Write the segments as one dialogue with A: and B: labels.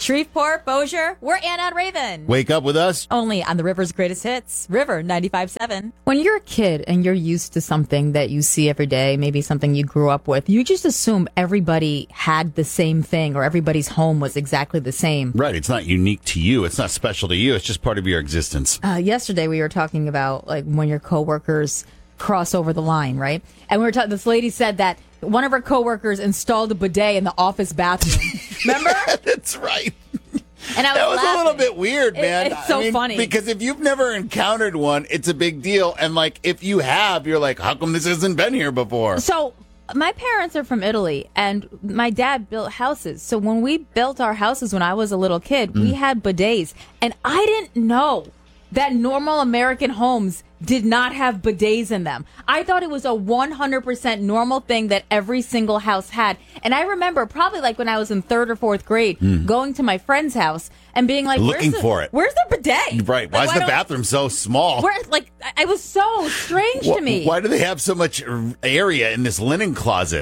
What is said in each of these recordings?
A: Shreveport, Bossier, we're Anna and Raven.
B: Wake up with us.
A: Only on the River's Greatest Hits, River 95.7.
C: When you're a kid and you're used to something that you see every day, maybe something you grew up with, you just assume everybody had the same thing or everybody's home was exactly the same.
B: Right. It's not unique to you. It's not special to you. It's just part of your existence.
C: Yesterday we were talking about like when your coworkers cross over the line, right? And we were talking. This lady said that one of her coworkers installed a bidet in the office bathroom. Remember?
B: That's right.
C: And I was
B: that was
C: laughing.
B: a little bit weird, man.
C: It's so funny.
B: Because if you've never encountered one, it's a big deal. And like, if you have, you're like, how come this hasn't been here before?
C: So my parents are from Italy, and my dad built houses. So when we built our houses when I was a little kid, we had bidets. And I didn't know that normal American homes did not have bidets in them. I thought it was a 100% normal thing that every single house had. And I remember probably like when I was in 3rd or 4th grade going to my friend's house and being like,
B: looking for it.
C: Where's the bidet?
B: Right. Why is the bathroom so small?
C: It was so strange to me.
B: Why do they have so much area in this linen closet?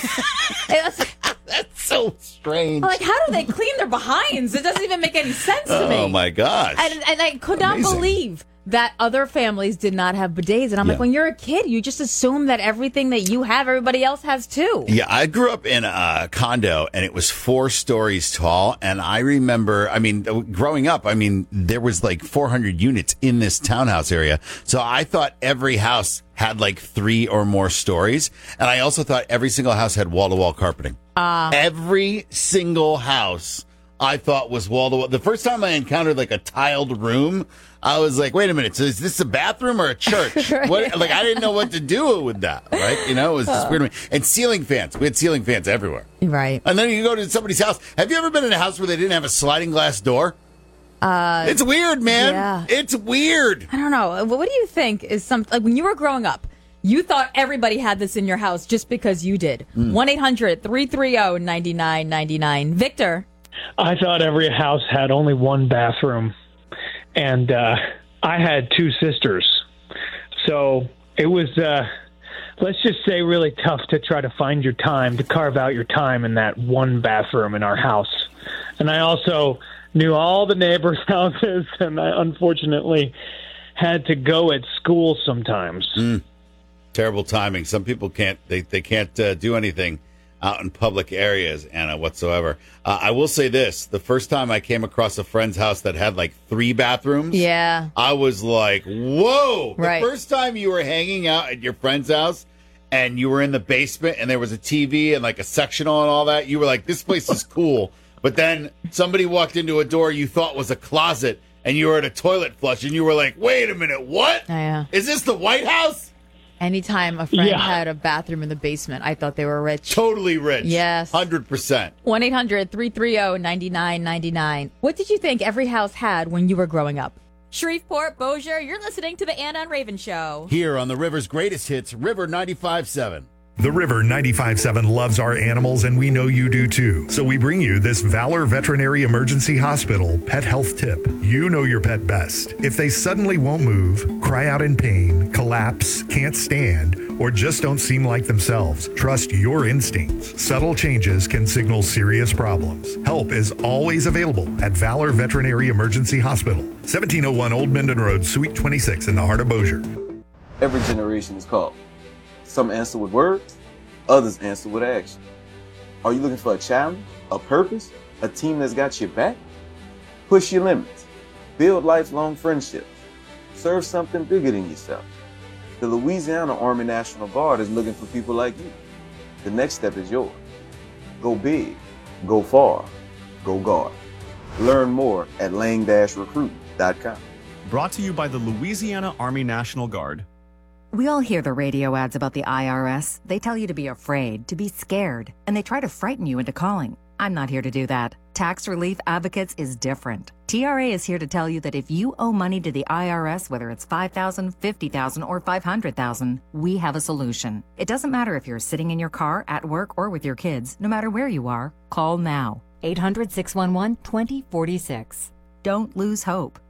B: That's so strange.
C: Like, how do they clean their behinds? It doesn't even make any sense to me.
B: Oh, my gosh.
C: And I could not believe that other families did not have bidets. And I'm like, when you're a kid, you just assume that everything that you have, everybody else has too.
B: Yeah, I grew up in a condo, and it was 4 stories tall. And I remember, growing up, there was like 400 units in this townhouse area. So I thought every house had like 3 or more stories. And I also thought every single house had wall-to-wall carpeting. Every single house I thought was wall-to-wall. The first time I encountered like a tiled room, I was like, wait a minute, so is this a bathroom or a church? What? Like, I didn't know what to do with that, right? It was just weird. And ceiling fans. We had ceiling fans everywhere.
C: Right.
B: And then you go to somebody's house. Have you ever been in a house where they didn't have a sliding glass door? It's weird, man.
C: Yeah.
B: It's weird.
C: I don't know. What do you think is like when you were growing up, you thought everybody had this in your house just because you did. 1-800-330-9999. Victor.
D: I thought every house had only one bathroom, and I had 2 sisters. So it was, let's just say, really tough to try to find your time, to carve out your time in that one bathroom in our house. And I also knew all the neighbors' houses, and I unfortunately had to go at school sometimes.
B: Terrible timing. Some people can't, they can't do anything out in public areas, Anna, whatsoever. I will say this. The first time I came across a friend's house that had like 3 bathrooms, I was like, whoa.
C: Right.
B: The first time you were hanging out at your friend's house and you were in the basement and there was a TV and like a sectional and all that, you were like, this place is cool. But then somebody walked into a door you thought was a closet and you were at a toilet flush and you were like, wait a minute, what?
C: Yeah.
B: Is this the White House?
C: Anytime a friend had a bathroom in the basement, I thought they were rich.
B: Totally rich.
C: Yes.
B: 100%.
C: 1-800-330-9999. What did you think every house had when you were growing up?
A: Shreveport, Bossier, you're listening to the Anna and Raven Show.
B: Here on the River's Greatest Hits, River 95.7.
E: The River 95.7 loves our animals, and we know you do too. So we bring you this Valor Veterinary Emergency Hospital pet health tip. You know your pet best. If they suddenly won't move, cry out in pain, collapse, can't stand, or just don't seem like themselves, trust your instincts. Subtle changes can signal serious problems. Help is always available at Valor Veterinary Emergency Hospital, 1701 Old Mendon Road, Suite 26 in the heart of Bossier.
F: Every generation is called. Some answer with words, others answer with action. Are you looking for a challenge, a purpose, a team that's got your back? Push your limits. Build lifelong friendships. Serve something bigger than yourself. The Louisiana Army National Guard is looking for people like you. The next step is yours. Go big, go far, go guard. Learn more at lang-recruit.com.
G: Brought to you by the Louisiana Army National Guard.
H: We all hear the radio ads about the IRS. They tell you to be afraid, to be scared, and they try to frighten you into calling. I'm not here to do that. Tax Relief Advocates is different. TRA is here to tell you that if you owe money to the IRS, whether it's $5,000, $50,000, or $500,000, we have a solution. It doesn't matter if you're sitting in your car, at work, or with your kids. No matter where you are, call now. 800-611-2046. Don't lose hope.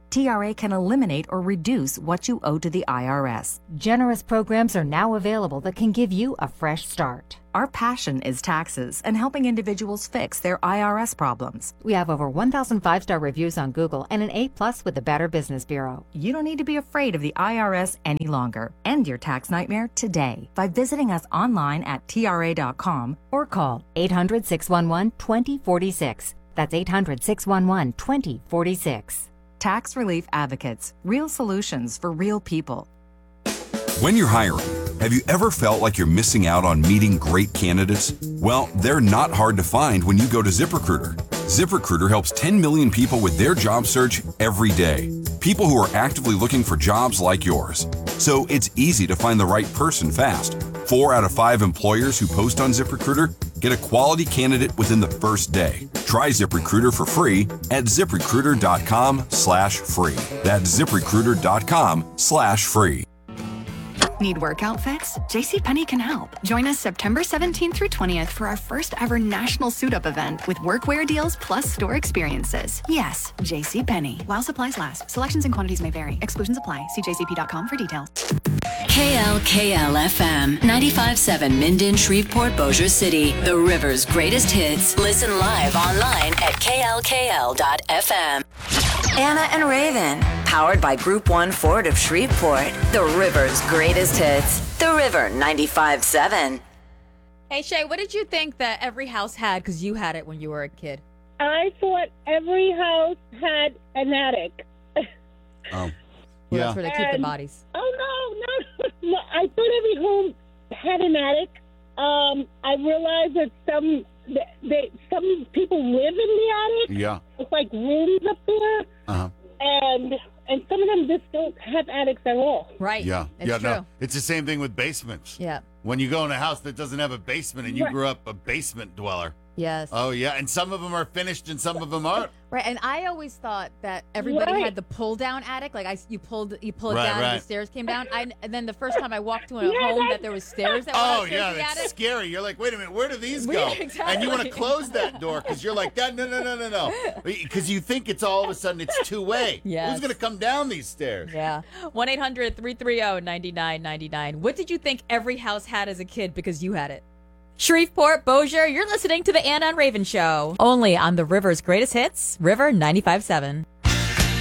H: TRA can eliminate or reduce what you owe to the IRS. Generous programs are now available that can give you a fresh start. Our passion is taxes and helping individuals fix their IRS problems. We have over 1,000 5-star reviews on Google and an A+ with the Better Business Bureau. You don't need to be afraid of the IRS any longer. End your tax nightmare today by visiting us online at TRA.com or call 800-611-2046. That's 800-611-2046. Tax Relief Advocates. Real solutions for real people.
I: When you're hiring, have you ever felt like you're missing out on meeting great candidates? Well, they're not hard to find when you go to ZipRecruiter. ZipRecruiter helps 10 million people with their job search every day. People who are actively looking for jobs like yours. So it's easy to find the right person fast. 4 out of 5 employers who post on ZipRecruiter get a quality candidate within the first day. Try ZipRecruiter for free at ZipRecruiter.com/free. That's ZipRecruiter.com/free.
J: Need workout fix? JCPenney can help. Join us September 17th through 20th for our first ever national suit-up event with workwear deals plus store experiences. Yes, JCPenney. While supplies last. Selections and quantities may vary. Exclusions apply. See jcp.com for details.
K: KLKL-FM 95.7 Minden, Shreveport, Bossier City. The River's greatest hits. Listen live online at klkl.fm. Anna and Raven, powered by Group 1 Ford of Shreveport. The River's greatest hits. The River 95.7.
A: Hey, Shay, what did you think that every house had because you had it when you were a kid?
L: I thought every house had an attic.
B: Oh,
A: Well, that's where they keep the bodies.
L: Oh, no. I thought every home had an attic. I realized that some people live in the attic.
B: Yeah.
L: It's like rooms up there.
B: Uh-huh.
L: And some of them just don't have attics at all.
A: Right.
B: Yeah.
A: It's true.
B: No. It's the same thing with basements.
A: Yeah.
B: When you go in a house that doesn't have a basement and you
L: Right.
B: grew up a basement dweller.
A: Yes.
B: Oh, yeah. And some of them are finished and some of them aren't.
A: Right, and I always thought that everybody
L: Right.
A: had the pull-down attic. Like you pulled it
B: Right,
A: down, and
B: right.
A: the stairs came down. And then the first time I walked to a
L: Yeah,
A: home
L: that-
A: that there was stairs that went
B: Oh,
A: upstairs
B: yeah.
A: to the
B: That's
A: attic.
B: scary. You're like, wait a minute. Where do these
A: Yeah,
B: go?
A: exactly.
B: And you want to close that door because you're like, no. Because you think it's all of a sudden it's two-way.
A: Yes.
B: Who's going to come down these stairs?
A: Yeah. 1-800-330-9999. What did you think every house had as a kid because you had it? Shreveport, Bossier, you're listening to the Anna and Raven Show. Only on the River's greatest hits, River 95.7.